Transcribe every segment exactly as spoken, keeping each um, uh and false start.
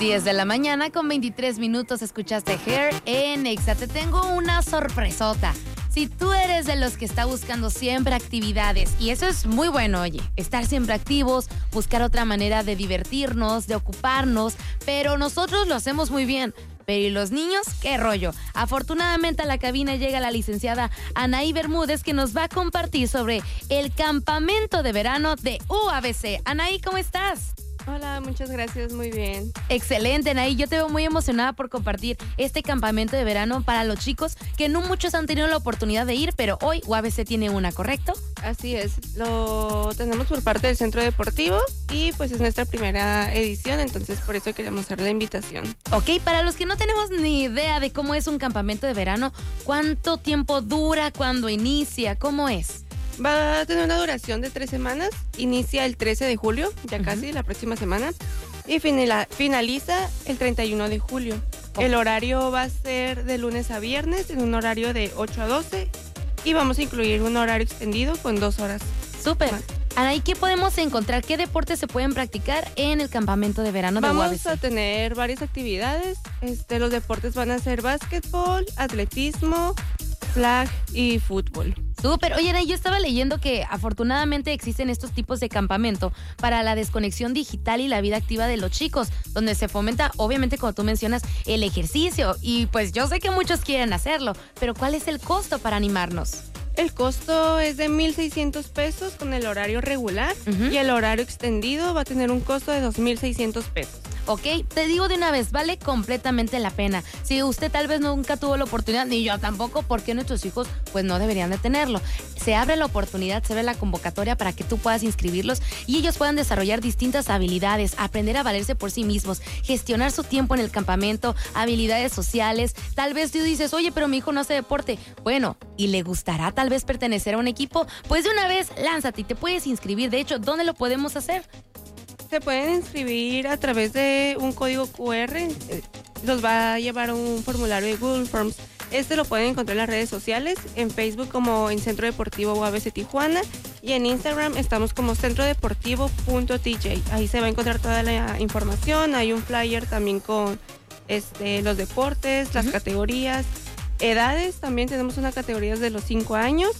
diez de la mañana con veintitrés minutos escuchaste Hair en Exa. Te tengo una sorpresota. Si tú eres de los que está buscando siempre actividades, y eso es muy bueno, oye, estar siempre activos, buscar otra manera de divertirnos, de ocuparnos, pero nosotros lo hacemos muy bien. Pero ¿y los niños? ¿Qué rollo? Afortunadamente a la cabina llega la licenciada Anaí Bermúdez, que nos va a compartir sobre el campamento de verano de U A B C. Anaí, ¿cómo estás? Hola, muchas gracias, muy bien. Excelente, Anaí. Yo te veo muy emocionada por compartir este campamento de verano para los chicos que no muchos han tenido la oportunidad de ir, pero hoy U A B C tiene una, ¿correcto? Así es, lo tenemos por parte del Centro Deportivo y pues es nuestra primera edición, entonces por eso queremos hacer la invitación. Ok, para los que no tenemos ni idea de cómo es un campamento de verano, ¿cuánto tiempo dura? ¿Cuándo inicia? ¿Cómo es? Va a tener una duración de tres semanas, inicia el trece de julio, ya uh-huh. casi la próxima semana, y finila, finaliza el treinta y uno de julio. Oh. El horario va a ser de lunes a viernes, en un horario de ocho a doce, y vamos a incluir un horario extendido con dos horas. Súper. Anaí, ¿qué podemos encontrar? ¿Qué deportes se pueden practicar en el campamento de verano de Vamos U A B C? Vamos a tener varias actividades. Este, los deportes van a ser básquetbol, atletismo, flag y fútbol. Súper. Oye, Anaí, yo estaba leyendo que afortunadamente existen estos tipos de campamento para la desconexión digital y la vida activa de los chicos, donde se fomenta, obviamente, como tú mencionas, el ejercicio. Y pues yo sé que muchos quieren hacerlo, pero ¿cuál es el costo para animarnos? El costo es de mil seiscientos pesos con el horario regular uh-huh. y el horario extendido va a tener un costo de dos mil seiscientos pesos. Ok, te digo de una vez, vale completamente la pena. Si usted tal vez nunca tuvo la oportunidad, ni yo tampoco, ¿por qué nuestros hijos pues no deberían de tenerlo? Se abre la oportunidad, se abre la convocatoria para que tú puedas inscribirlos y ellos puedan desarrollar distintas habilidades, aprender a valerse por sí mismos, gestionar su tiempo en el campamento, habilidades sociales. Tal vez tú dices, oye, pero mi hijo no hace deporte. Bueno, ¿y le gustará tal vez pertenecer a un equipo? Pues de una vez, lánzate y te puedes inscribir. De hecho, ¿dónde lo podemos hacer? Se pueden inscribir a través de un código cu erre, los va a llevar a un formulario de Google Forms. Este lo pueden encontrar en las redes sociales, en Facebook como en Centro Deportivo U A B C Tijuana y en Instagram estamos como centro deportivo punto t j. Ahí se va a encontrar toda la información, hay un flyer también con este, los deportes, las uh-huh. categorías, edades, también tenemos una categoría de los cinco años.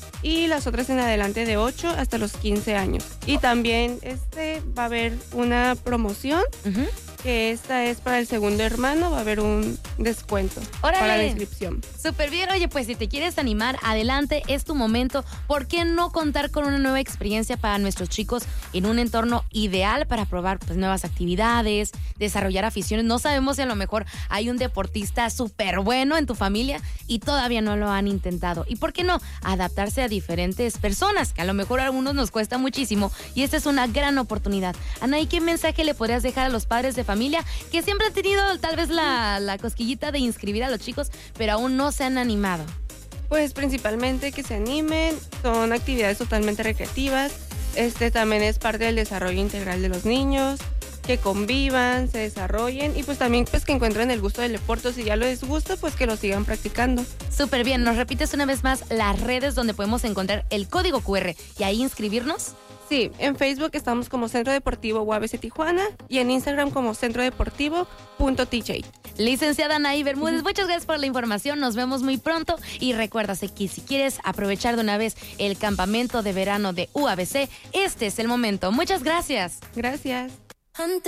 Y las otras en adelante de ocho hasta los quince años. Y también este va a haber una promoción, uh-huh. que esta es para el segundo hermano, va a haber un descuento. ¡Órale! Para la inscripción. Súper bien. Oye, pues si te quieres animar, adelante, es tu momento. ¿Por qué no contar con una nueva experiencia para nuestros chicos en un entorno ideal para probar pues, nuevas actividades, desarrollar aficiones? No sabemos si a lo mejor hay un deportista súper bueno en tu familia y todavía no lo han intentado. ¿Y por qué no? Adaptarse a diferentes personas, que a lo mejor a algunos nos cuesta muchísimo y esta es una gran oportunidad. Anaí, ¿qué mensaje le podrías dejar a los padres de familia que siempre han tenido tal vez la, la cosquillita de inscribir a los chicos, pero aún no se han animado? Pues principalmente que se animen, son actividades totalmente recreativas, este también es parte del desarrollo integral de los niños, que convivan, se desarrollen y pues también pues que encuentren el gusto del deporte. Si ya les gusta, pues que lo sigan practicando. Súper bien. ¿Nos repites una vez más las redes donde podemos encontrar el código cu erre y ahí inscribirnos? Sí, en Facebook estamos como Centro Deportivo U A B C Tijuana y en Instagram como centro deportivo punto t j. Licenciada Anaí Bermúdez, uh-huh. muchas gracias por la información, nos vemos muy pronto y recuérdase que si quieres aprovechar de una vez el campamento de verano de U A B C, este es el momento. Muchas gracias. Gracias.